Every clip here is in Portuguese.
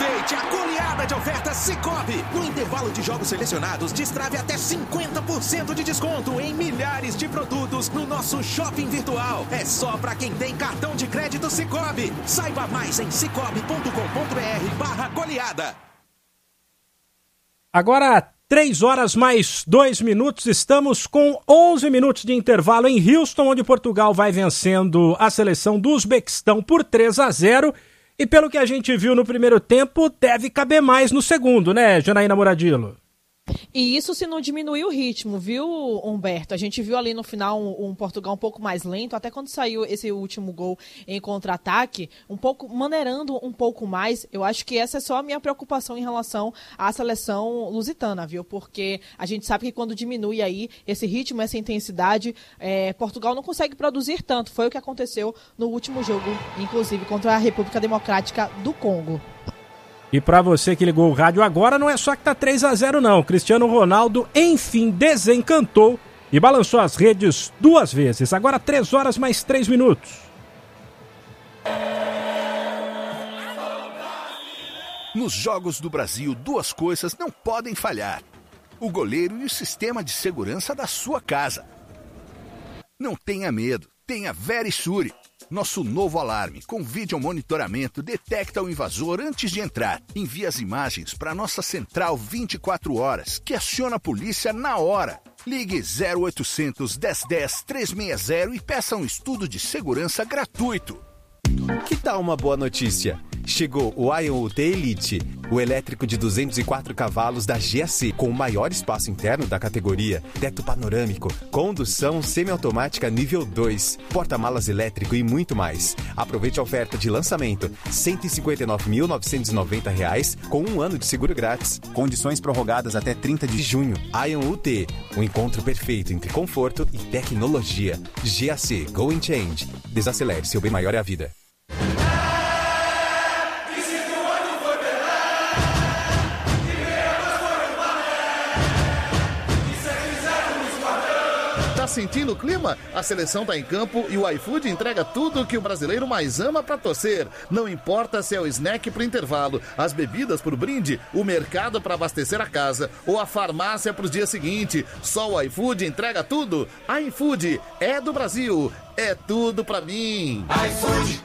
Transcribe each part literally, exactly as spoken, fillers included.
Aproveite a goleada de ofertas Sicoob. No intervalo de jogos selecionados, destrave até cinquenta por cento de desconto em milhares de produtos no nosso shopping virtual. É só para quem tem cartão de crédito Sicoob. Saiba mais em cicobi ponto com ponto br barra goleada. Agora, três horas mais dois minutos, estamos com onze minutos de intervalo em Houston, onde Portugal vai vencendo a seleção do Uzbequistão por três a zero. E pelo que a gente viu no primeiro tempo, deve caber mais no segundo, né, Janaína Muradilo? E isso se não diminuir o ritmo, viu, Humberto? A gente viu ali no final um, um Portugal um pouco mais lento, até quando saiu esse último gol em contra-ataque, um pouco maneirando um pouco mais. Eu acho que essa é só a minha preocupação em relação à seleção lusitana, viu? Porque a gente sabe que quando diminui aí esse ritmo, essa intensidade, é, Portugal não consegue produzir tanto. Foi o que aconteceu no último jogo, inclusive contra a República Democrática do Congo. E para você que ligou o rádio agora, não é só que tá três a zero não. Cristiano Ronaldo, enfim, desencantou e balançou as redes duas vezes. Agora três horas mais três minutos. Nos Jogos do Brasil, duas coisas não podem falhar: o goleiro e o sistema de segurança da sua casa. Não tenha medo, tenha Verisure. Nosso novo alarme com vídeo monitoramento detecta o invasor antes de entrar. Envia as imagens para nossa central vinte e quatro horas, que aciona a polícia na hora. Ligue zero oitocentos, dez dez, trezentos e sessenta e peça um estudo de segurança gratuito. Que tal uma boa notícia? Chegou o Ion U T Elite, o elétrico de duzentos e quatro cavalos da G A C, com o maior espaço interno da categoria, teto panorâmico, condução semiautomática nível dois, porta-malas elétrico e muito mais. Aproveite a oferta de lançamento, cento e cinquenta e nove mil novecentos e noventa reais, com um ano de seguro grátis. Condições prorrogadas até trinta de junho. Ion U T, o encontro perfeito entre conforto e tecnologia. G A C, Go and Change. Desacelere, seu bem maior é a vida. Sentindo o clima? A seleção está em campo e o iFood entrega tudo o que o brasileiro mais ama para torcer. Não importa se é o snack para o intervalo, as bebidas para o brinde, o mercado para abastecer a casa ou a farmácia para os dias seguintes. Só o iFood entrega tudo. iFood é do Brasil, é tudo para mim. iFood.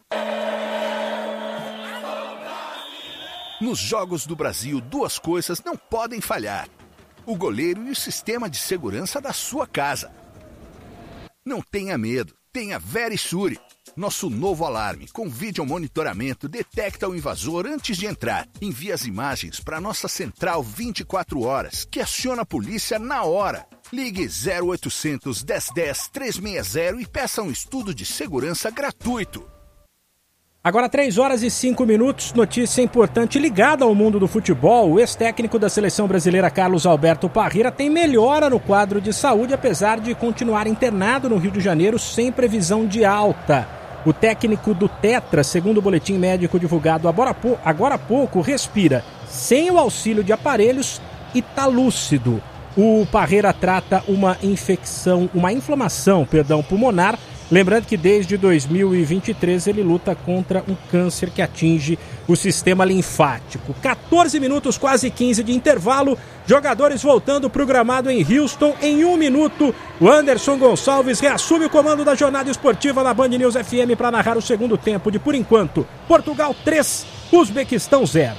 Nos Jogos do Brasil, duas coisas não podem falhar: o goleiro e o sistema de segurança da sua casa. Não tenha medo, tenha Verisure. Nosso novo alarme com vídeo monitoramento detecta o invasor antes de entrar. Envia as imagens para nossa central vinte e quatro horas, que aciona a polícia na hora. Ligue zero oitocentos, dez dez, trezentos e sessenta e peça um estudo de segurança gratuito. Agora três horas e cinco minutos, notícia importante ligada ao mundo do futebol. O ex-técnico da seleção brasileira Carlos Alberto Parreira tem melhora no quadro de saúde, apesar de continuar internado no Rio de Janeiro sem previsão de alta. O técnico do Tetra, segundo o boletim médico divulgado agora há pouco, respira sem o auxílio de aparelhos e está lúcido. O Parreira trata uma infecção, uma inflamação, perdão, pulmonar. Lembrando que desde dois mil e vinte e três ele luta contra um câncer que atinge o sistema linfático. quatorze minutos, quase quinze de intervalo. Jogadores voltando para o gramado em Houston. Em um minuto, o Anderson Gonçalves reassume o comando da jornada esportiva na Band News F M para narrar o segundo tempo de, por enquanto, Portugal três, Uzbequistão zero.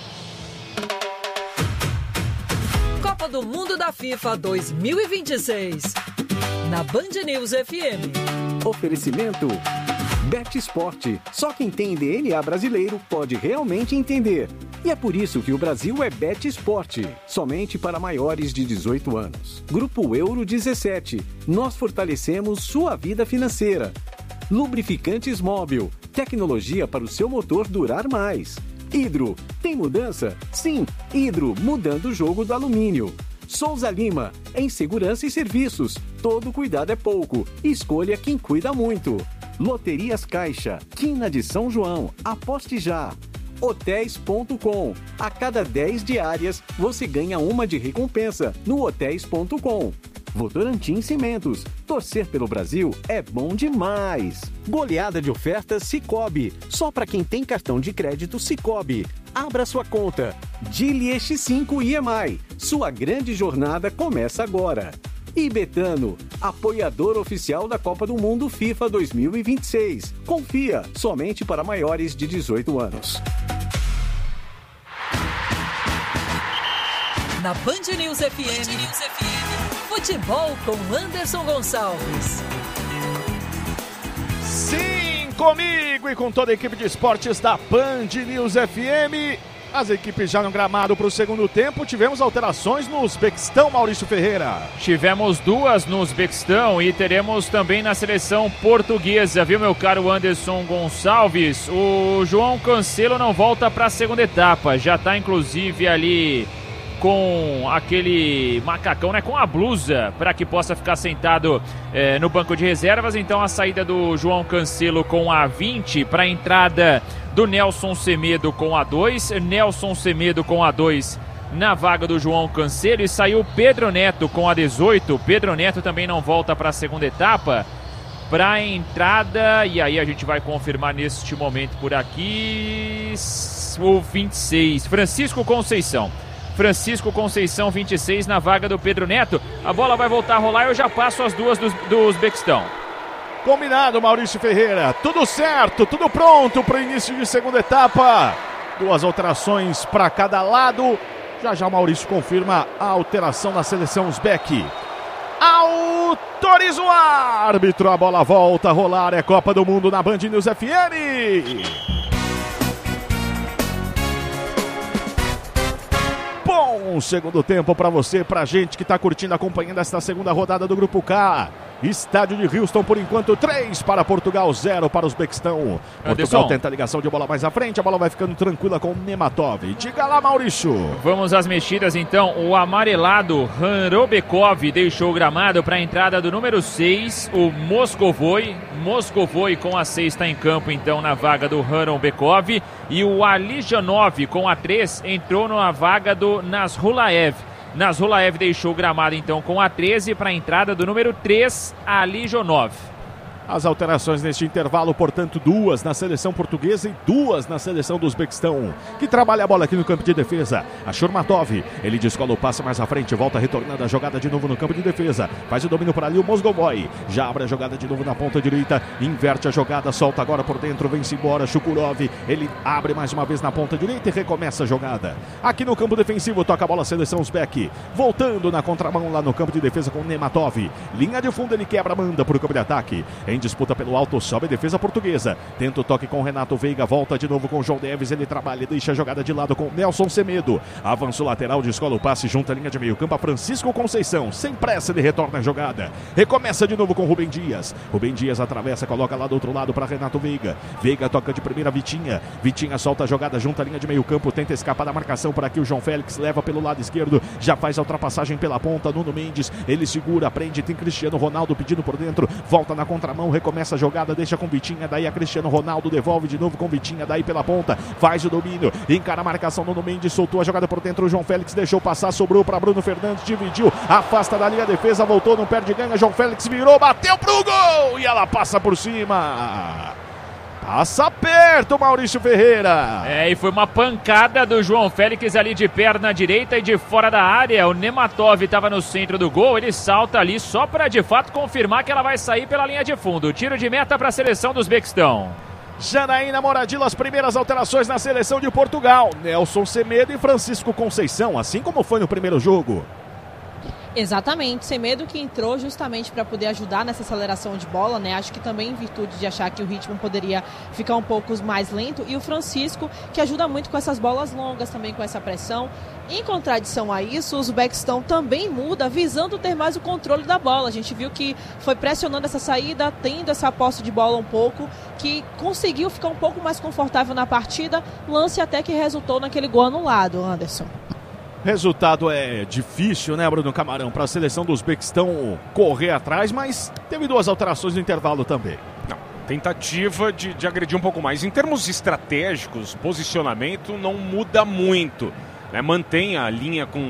Copa do Mundo da FIFA dois mil e vinte e seis. Na Band News F M. Oferecimento Bet Esporte. Só quem tem D N A brasileiro pode realmente entender. E é por isso que o Brasil é Bet Esporte. Somente para maiores de dezoito anos. Grupo Euro dezessete. Nós fortalecemos sua vida financeira. Lubrificantes Móbil. Tecnologia para o seu motor durar mais. Hidro. Tem mudança? Sim. Hidro, mudando o jogo do alumínio. Souza Lima, em segurança e serviços. Todo cuidado é pouco. Escolha quem cuida muito. Loterias Caixa, Quina de São João. Aposte já. Hotéis ponto com. A cada dez diárias, você ganha uma de recompensa no Hotéis ponto com. Votorantim Cimentos. Torcer pelo Brasil é bom demais. Goleada de ofertas Sicoob. Só para quem tem cartão de crédito Sicoob. Abra sua conta. Dili X cinco I M I. Sua grande jornada começa agora. E Betano, apoiador oficial da Copa do Mundo FIFA dois mil e vinte e seis. Confia, somente para maiores de dezoito anos. Na Band News F M, Band News F M, futebol com Anderson Gonçalves. Sim, comigo e com toda a equipe de esportes da Band News F M. As equipes já no gramado para o segundo tempo. Tivemos alterações no Uzbequistão, Maurício Ferreira. Tivemos duas no Uzbequistão e teremos também na seleção portuguesa, viu, meu caro Anderson Gonçalves? O João Cancelo não volta para a segunda etapa. Já está, inclusive, ali com aquele macacão, né, com a blusa, para que possa ficar sentado é, no banco de reservas. Então a saída do João Cancelo com a vinte para a entrada do Nelson Semedo com a dois. Nelson Semedo com a dois na vaga do João Cancelo. E saiu Pedro Neto com a dezoito. Pedro Neto também não volta para a segunda etapa. Para a entrada, e aí a gente vai confirmar neste momento por aqui, o vinte e seis, Francisco Conceição. Francisco Conceição, vinte e seis, na vaga do Pedro Neto. A bola vai voltar a rolar e eu já passo as duas do, do Uzbequistão. Combinado, Maurício Ferreira. Tudo certo, tudo pronto para o início de segunda etapa. Duas alterações para cada lado. Já já o Maurício confirma a alteração na seleção uzbeque. Autoriza o árbitro. A bola volta a rolar. É Copa do Mundo na Band News F M. Bom segundo tempo para você, pra gente que tá curtindo, acompanhando esta segunda rodada do Grupo K. Estádio de Houston, por enquanto, três para Portugal, zero para o Uzbequistão. Portugal Anderson. Tenta a ligação de bola mais à frente, a bola vai ficando tranquila com o Nematov. Diga lá, Maurício. Vamos às mexidas, então. O amarelado Hanrobekov deixou o gramado para a entrada do número seis, o Moscovoi. Moscovoi com a seis está em campo, então, na vaga do Hanrobekov. E o Alijanov com a três entrou na vaga do Nasrulaev. Nasrulaev deixou o gramado, então, com a treze para a entrada do número três, Alijonov. As alterações neste intervalo, portanto, duas na seleção portuguesa e duas na seleção do Uzbequistão, que trabalha a bola aqui no campo de defesa. A Shurmatov, ele descola o passe mais à frente, volta retornando a jogada de novo no campo de defesa. Faz o domínio para ali o Moscovoi. Já abre a jogada de novo na ponta direita, inverte a jogada, solta agora por dentro, vem-se embora. Shukurov, ele abre mais uma vez na ponta direita e recomeça a jogada. Aqui no campo defensivo, toca a bola a seleção uzbeque. Voltando na contramão lá no campo de defesa com o Nematov. Linha de fundo, ele quebra, manda para o campo de ataque. Em disputa pelo alto, sobe a defesa portuguesa. Tenta o toque com o Renato Veiga, volta de novo com o João Neves, ele trabalha, deixa a jogada de lado com o Nelson Semedo. Avança o lateral, descola o passe, junta a linha de meio campo a Francisco Conceição. Sem pressa, ele retorna a jogada. Recomeça de novo com o Rubem Dias. Rubem Dias atravessa, coloca lá do outro lado para Renato Veiga. Veiga toca de primeira, Vitinha. Vitinha solta a jogada, junta a linha de meio campo, tenta escapar da marcação por aqui. O João Félix leva pelo lado esquerdo, já faz a ultrapassagem pela ponta. Nuno Mendes, ele segura, prende, tem Cristiano Ronaldo pedindo por dentro, volta na contramão, recomeça a jogada, deixa com Vitinha, daí a Cristiano Ronaldo devolve de novo com Vitinha, daí pela ponta, faz o domínio, encara a marcação, Nuno Mendes soltou a jogada por dentro, o João Félix deixou passar, sobrou para Bruno Fernandes, dividiu, afasta dali a defesa, voltou, não perde ganha, João Félix virou, bateu pro gol e ela passa por cima. Passa perto, Maurício Ferreira. É, e foi uma pancada do João Félix ali de perna direita e de fora da área. O Nematov estava no centro do gol, ele salta ali só para de fato confirmar que ela vai sair pela linha de fundo. Tiro de meta para a seleção do Uzbequistão. Janaína Moradillo, as primeiras alterações na seleção de Portugal. Nelson Semedo e Francisco Conceição, assim como foi no primeiro jogo. Exatamente, Semedo que entrou justamente para poder ajudar nessa aceleração de bola, né? Acho que também em virtude de achar que o ritmo poderia ficar um pouco mais lento. E o Francisco, que ajuda muito com essas bolas longas, também com essa pressão. Em contradição a isso, o Uzbequistão também muda, visando ter mais o controle da bola. A gente viu que foi pressionando essa saída, tendo essa posse de bola um pouco, que conseguiu ficar um pouco mais confortável na partida. Lance até que resultou naquele gol anulado, Anderson. Resultado é difícil, né, Bruno Camarão, para a seleção do Uzbequistão correr atrás, mas teve duas alterações no intervalo também. Não, tentativa de, de agredir um pouco mais. Em termos estratégicos, posicionamento não muda muito, né? Mantém a linha com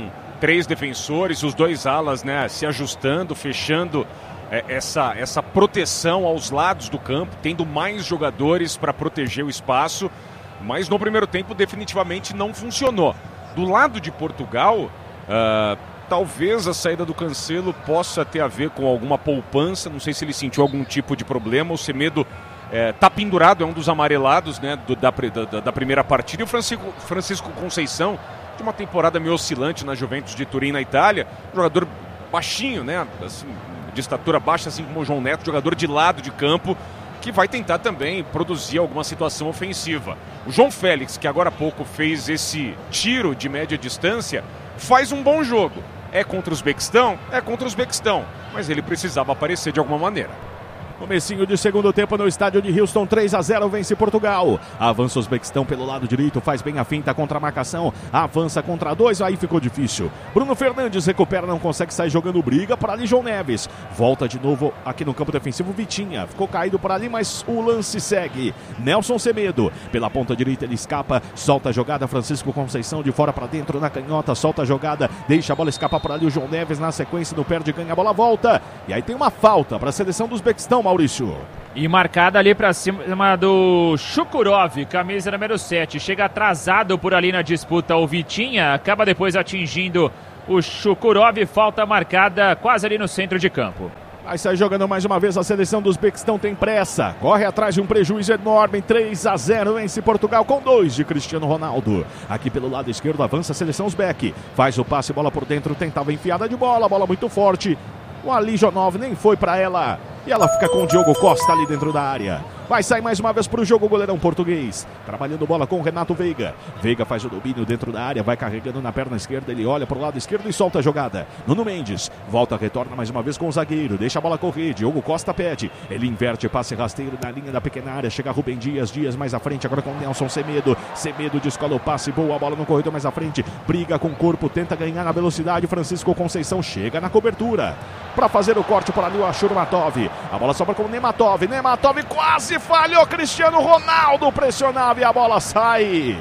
três defensores, os dois alas, né, se ajustando, fechando é, essa, essa proteção aos lados do campo, tendo mais jogadores para proteger o espaço, mas no primeiro tempo definitivamente não funcionou. Do lado de Portugal, uh, talvez a saída do Cancelo possa ter a ver com alguma poupança, não sei se ele sentiu algum tipo de problema, o Semedo está é, pendurado, é um dos amarelados, né, do, da, da, da primeira partida, e o Francisco, Francisco Conceição, de uma temporada meio oscilante na Juventus de Turim, na Itália, jogador baixinho, né, assim, de estatura baixa, assim como o João Neto, jogador de lado de campo, que vai tentar também produzir alguma situação ofensiva. O João Félix, que agora há pouco fez esse tiro de média distância, faz um bom jogo. É contra o Uzbequistão? É contra o Uzbequistão, mas ele precisava aparecer de alguma maneira. Comecinho de segundo tempo no estádio de Houston, três a zero, vence Portugal. Avança o Uzbequistão pelo lado direito, faz bem a finta contra a marcação. Avança contra dois, aí ficou difícil. Bruno Fernandes recupera, não consegue sair jogando, briga para ali João Neves. Volta de novo aqui no campo defensivo, Vitinha. Ficou caído por ali, mas o lance segue. Nelson Semedo, pela ponta direita ele escapa, solta a jogada, Francisco Conceição de fora para dentro na canhota, solta a jogada, deixa a bola escapar por ali o João Neves na sequência, no perde, ganha a bola, volta. E aí tem uma falta para a seleção do Uzbequistão, Maurício. E marcada ali pra cima do Shukurov, camisa número sete. Chega atrasado por ali na disputa o Vitinha, acaba depois atingindo o Shukurov. Falta marcada quase ali no centro de campo. Vai sair jogando mais uma vez a seleção do Uzbequistão, tem pressa. Corre atrás de um prejuízo enorme, três a zero, vence Portugal com dois de Cristiano Ronaldo. Aqui pelo lado esquerdo avança a seleção Uzbek. Faz o passe, bola por dentro, tentava enfiada de bola, bola muito forte. O Alijonov nem foi para ela. E ela fica com o Diogo Costa ali dentro da área. Vai sair mais uma vez para o jogo o goleirão português. Trabalhando bola com o Renato Veiga. Veiga faz o domínio dentro da área. Vai carregando na perna esquerda. Ele olha para o lado esquerdo e solta a jogada. Nuno Mendes. Volta, retorna mais uma vez com o zagueiro. Deixa a bola correr. Diogo Costa pede. Ele inverte, passe rasteiro na linha da pequena área. Chega Rubem Dias. Dias mais à frente. Agora com o Nelson Semedo. Semedo descola o passe. Boa bola no corredor mais à frente. Briga com o corpo. Tenta ganhar na velocidade. Francisco Conceição chega na cobertura. Para fazer o corte por ali o Ashurmatov. A bola sobra com o Nematov. Nematov quase falhou. Cristiano Ronaldo pressionava e a bola sai.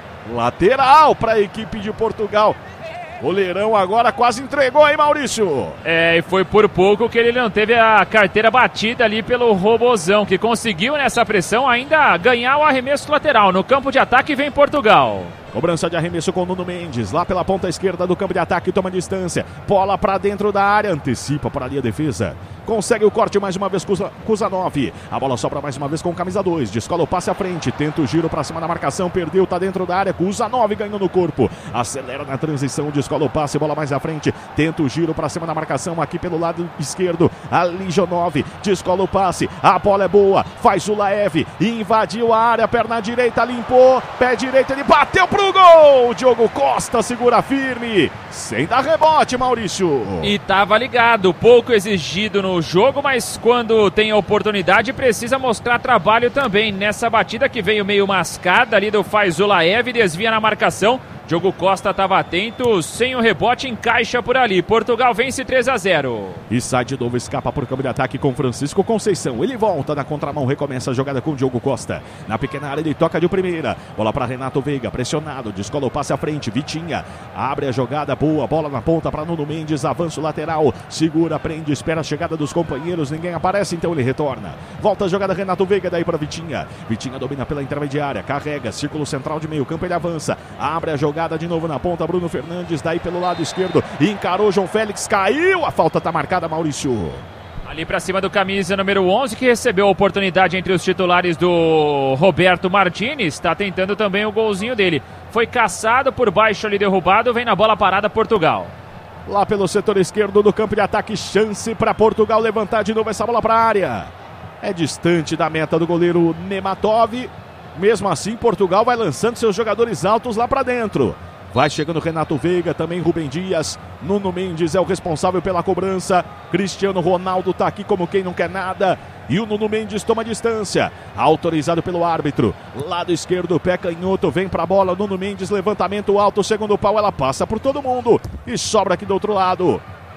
Lateral para a equipe de Portugal. Goleirão agora quase entregou, hein, Maurício? É, e foi por pouco que ele não teve a carteira batida ali pelo Robozão, que conseguiu nessa pressão ainda ganhar o arremesso lateral. No campo de ataque vem Portugal. Cobrança de arremesso com o Nuno Mendes, lá pela ponta esquerda do campo de ataque, toma distância, bola para dentro da área, antecipa por ali a defesa, consegue o corte mais uma vez com Kuzanov, a bola sobra mais uma vez com o camisa dois, descola o passe à frente, tenta o giro para cima da marcação, perdeu, tá dentro da área, Kuzanov ganhou no corpo, acelera na transição, descola o passe, bola mais à frente, tenta o giro para cima da marcação, aqui pelo lado esquerdo, Alijonov, descola o passe, a bola é boa, faz o Laev, invadiu a área, perna direita, limpou, pé direito, ele bateu pro o gol, Diogo Costa segura firme, sem dar rebote, Maurício. E tava ligado, pouco exigido no jogo, mas quando tem a oportunidade precisa mostrar trabalho também. Nessa batida que veio meio mascada ali do Faizulaev, desvia na marcação. Diogo Costa estava atento, sem o rebote, encaixa por ali. Portugal vence três a zero. E sai de novo, escapa por campo de ataque com Francisco Conceição. Ele volta na contramão, recomeça a jogada com Diogo Costa. Na pequena área ele toca de primeira. Bola para Renato Veiga, pressionado, descola o passe à frente. Vitinha abre a jogada, boa, bola na ponta para Nuno Mendes, avança o lateral. Segura, prende, espera a chegada dos companheiros, ninguém aparece, então ele retorna. Volta a jogada Renato Veiga, daí para Vitinha. Vitinha domina pela intermediária, carrega, círculo central de meio campo, ele avança. Abre a jogada de novo na ponta, Bruno Fernandes, daí pelo lado esquerdo, encarou João Félix, caiu, a falta tá marcada, Maurício. Ali pra cima do camisa número onze, que recebeu a oportunidade entre os titulares do Roberto Martinez, tá tentando também o golzinho dele. Foi caçado por baixo ali, derrubado, vem na bola parada Portugal. Lá pelo setor esquerdo do campo de ataque, chance para Portugal levantar de novo essa bola para a área. É distante da meta do goleiro Nematov. Mesmo assim, Portugal vai lançando seus jogadores altos lá para dentro. Vai chegando Renato Veiga, também Rubem Dias. Nuno Mendes é o responsável pela cobrança. Cristiano Ronaldo tá aqui como quem não quer nada. E o Nuno Mendes toma distância. Autorizado pelo árbitro. Lado esquerdo, pé canhoto, vem pra bola. Nuno Mendes, levantamento alto, segundo pau, ela passa por todo mundo. E sobra aqui do outro lado.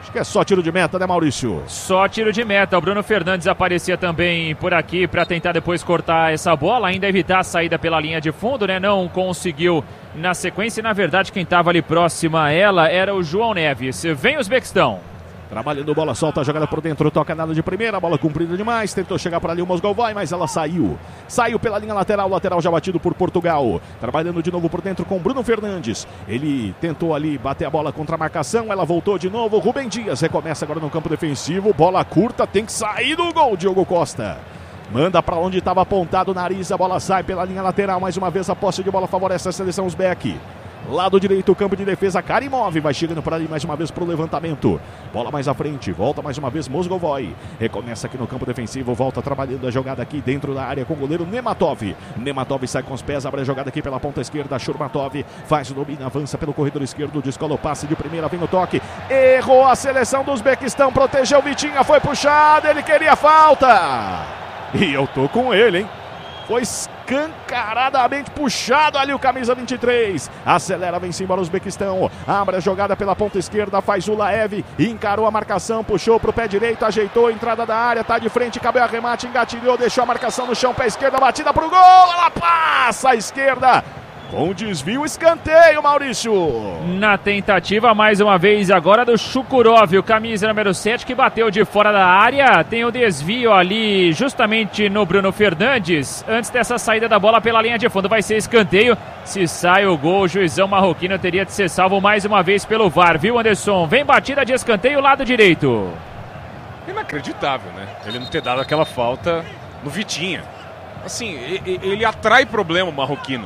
Acho que é só tiro de meta, né, Maurício? Só tiro de meta. O Bruno Fernandes aparecia também por aqui para tentar depois cortar essa bola, ainda evitar a saída pela linha de fundo, né? Não conseguiu na sequência. E, na verdade, quem estava ali próxima a ela era o João Neves. Vem o Uzbequistão. Trabalhando bola solta, a jogada por dentro, toca nada de primeira, bola comprida demais, tentou chegar para ali o Mosgovoi, mas ela saiu. Saiu pela linha lateral, lateral já batido por Portugal. Trabalhando de novo por dentro com Bruno Fernandes. Ele tentou ali bater a bola contra a marcação, ela voltou de novo. Rubem Dias recomeça agora no campo defensivo, bola curta, tem que sair do gol, Diogo Costa. Manda para onde estava apontado o nariz, a bola sai pela linha lateral, mais uma vez a posse de bola favorece a seleção uzbeque. Lado direito, campo de defesa, Karimov vai chegando por ali mais uma vez para o levantamento. Bola mais à frente, volta mais uma vez Mosgovoi. Recomeça aqui no campo defensivo, volta trabalhando a jogada aqui dentro da área com o goleiro Nematov. Nematov sai com os pés, abre a jogada aqui pela ponta esquerda, Shurmatov faz o domínio, avança pelo corredor esquerdo, descola o passe de primeira, vem o toque. Errou a seleção do Uzbequistão, protegeu o Vitinha, foi puxado, ele queria falta. E eu tô com ele, hein? Foi escancaradamente puxado ali o camisa vinte e três. Acelera, vem-se embora o Uzbequistão. Abre a jogada pela ponta esquerda, faz o Laev. Encarou a marcação, puxou pro pé direito, ajeitou a entrada da área, tá de frente, cabeu a remate, engatilhou, deixou a marcação no chão, pé esquerda, batida pro gol. Ela passa à esquerda. Com desvio, escanteio, Maurício. Na tentativa, mais uma vez, agora do Shukurov, o camisa número sete, que bateu de fora da área. Tem o desvio ali, justamente no Bruno Fernandes. Antes dessa saída da bola pela linha de fundo, vai ser escanteio. Se sai o gol, o juizão marroquino teria de ser salvo mais uma vez pelo V A R, viu, Anderson? Vem batida de escanteio, lado direito. Inacreditável, né? Ele não ter dado aquela falta no Vitinha. Assim, ele atrai problema, o marroquino.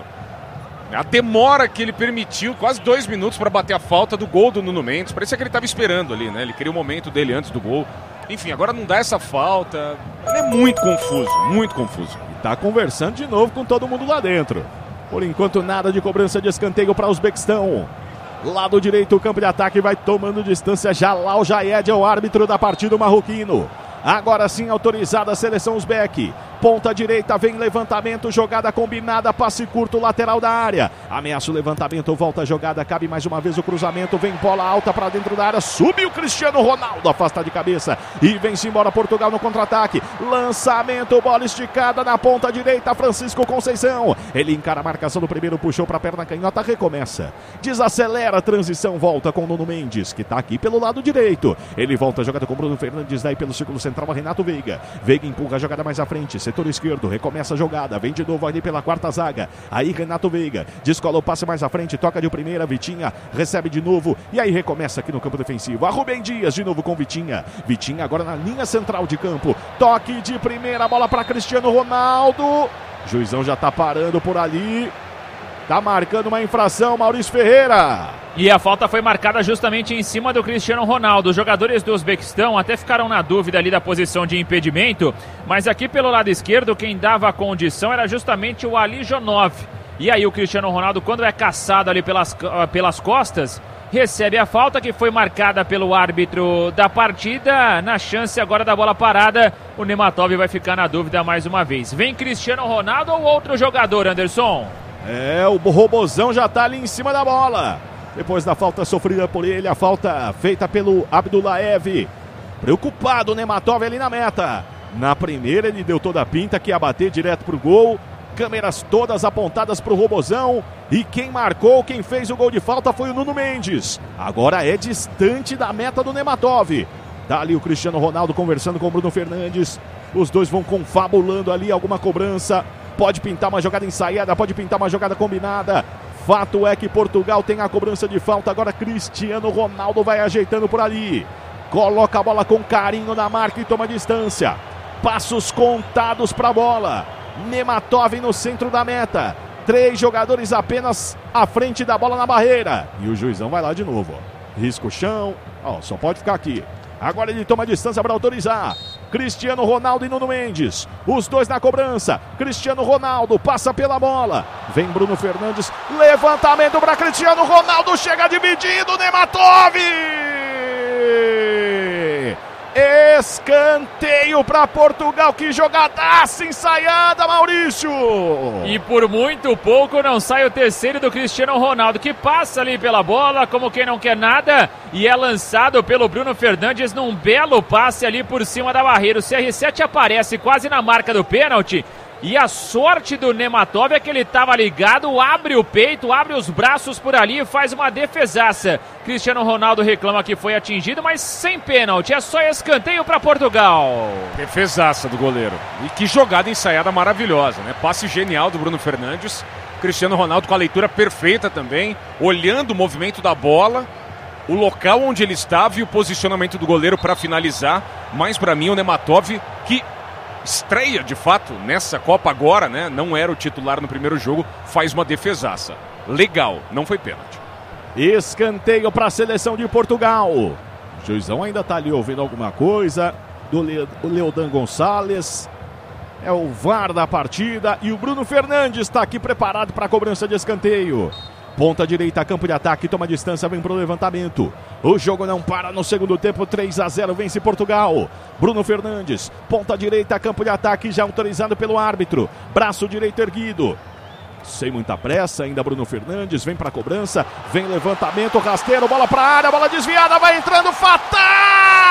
A demora que ele permitiu, quase dois minutos para bater a falta do gol do Nuno Mendes. Parecia que ele estava esperando ali, né? Ele queria o momento dele antes do gol. Enfim, agora não dá essa falta. Ele é muito confuso, muito confuso. E tá conversando de novo com todo mundo lá dentro. Por enquanto, nada de cobrança de escanteio para o Uzbequistão. Lado direito, o campo de ataque vai tomando distância. Jalal Jaed é o árbitro da partida, o marroquino. Agora sim autorizada a seleção uzbeque. Ponta direita, vem levantamento, jogada combinada, passe curto, lateral da área. Ameaça o levantamento, volta a jogada, cabe mais uma vez o cruzamento, vem bola alta para dentro da área, subiu o Cristiano Ronaldo, afasta de cabeça e vem-se embora Portugal no contra-ataque. Lançamento, bola esticada na ponta direita, Francisco Conceição. Ele encara a marcação do primeiro, puxou para a perna canhota, recomeça. Desacelera a transição, volta com o Nuno Mendes, que está aqui pelo lado direito. Ele volta a jogada com o Bruno Fernandes, daí pelo círculo central, Renato Veiga. Veiga empurra a jogada mais à frente, setor esquerdo, recomeça a jogada, vem de novo ali pela quarta zaga, aí Renato Veiga, descola o passe mais à frente, toca de primeira, Vitinha, recebe de novo, e aí recomeça aqui no campo defensivo, a Rubem Dias de novo com Vitinha, Vitinha agora na linha central de campo, toque de primeira, bola para Cristiano Ronaldo, juizão já tá parando por ali, tá marcando uma infração, Maurício Ferreira. E a falta foi marcada justamente em cima do Cristiano Ronaldo. Os jogadores do Uzbequistão até ficaram na dúvida ali da posição de impedimento, mas aqui pelo lado esquerdo quem dava a condição era justamente o Ali Jonov. E aí o Cristiano Ronaldo, quando é caçado ali pelas, pelas costas, recebe a falta que foi marcada pelo árbitro da partida. Na chance agora da bola parada, o Nematov vai ficar na dúvida mais uma vez. Vem Cristiano Ronaldo ou outro jogador, Anderson? É, o Robozão já tá ali em cima da bola. Depois da falta sofrida por ele, a falta feita pelo Abdullaev. Preocupado o Nematov ali na meta. Na primeira ele deu toda a pinta que ia bater direto pro gol. Câmeras todas apontadas pro Robozão. E quem marcou, quem fez o gol de falta foi o Nuno Mendes. Agora é distante da meta do Nematov. Tá ali o Cristiano Ronaldo conversando com o Bruno Fernandes. Os dois vão confabulando ali alguma cobrança. Pode pintar uma jogada ensaiada, pode pintar uma jogada combinada. Fato é que Portugal tem a cobrança de falta. Agora Cristiano Ronaldo vai ajeitando por ali. Coloca a bola com carinho na marca e toma distância. Passos contados para a bola. Nematov no centro da meta. Três jogadores apenas à frente da bola na barreira. E o juizão vai lá de novo. Risca o chão. Ó, só pode ficar aqui. Agora ele toma distância para autorizar. Cristiano Ronaldo e Nuno Mendes. Os dois na cobrança. Cristiano Ronaldo passa pela bola. Vem Bruno Fernandes. Levantamento para Cristiano Ronaldo. Chega dividindo. Nematov! Escanteio para Portugal, que jogadaça ensaiada, Maurício! E por muito pouco não sai o terceiro do Cristiano Ronaldo, que passa ali pela bola, como quem não quer nada, e é lançado pelo Bruno Fernandes num belo passe ali por cima da barreira. O C R sete aparece quase na marca do pênalti, e a sorte do Nematov é que ele estava ligado, abre o peito, abre os braços por ali e faz uma defesaça. Cristiano Ronaldo reclama que foi atingido, mas sem pênalti, é só escanteio para Portugal. Defesaça do goleiro. E que jogada ensaiada maravilhosa, né? Passe genial do Bruno Fernandes. Cristiano Ronaldo com a leitura perfeita também, olhando o movimento da bola, o local onde ele estava e o posicionamento do goleiro para finalizar. Mas para mim o Nematov, que estreia de fato nessa Copa agora, né? Não era o titular no primeiro jogo, faz uma defesaça. Legal, não foi pênalti. Escanteio para a seleção de Portugal. O juizão ainda está ali ouvindo alguma coisa. Do Le... Leodan Gonçalves. É o V A R da partida. E o Bruno Fernandes está aqui preparado para a cobrança de escanteio. Ponta direita, campo de ataque, toma distância, vem pro levantamento. O jogo não para no segundo tempo, três a zero, vence Portugal. Bruno Fernandes, ponta direita, campo de ataque, já autorizado pelo árbitro. Braço direito erguido. Sem muita pressa, ainda Bruno Fernandes, vem pra cobrança, vem levantamento, rasteiro, bola pra área, bola desviada, vai entrando, fatal!